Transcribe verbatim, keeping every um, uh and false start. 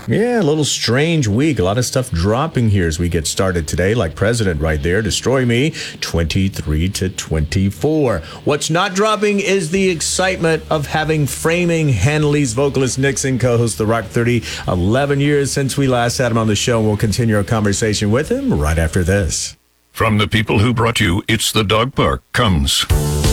Yeah, a little strange week. A lot of stuff dropping here as we get started today, like President right there, Destroy Me, twenty-three to twenty-four. What's not dropping is the excitement of having Framing Hanley's vocalist Nixon co-host The Rock thirty, eleven years since we last had him on the show, and we'll continue our conversation with him right after this. From the people who brought you It's the Dog Park comes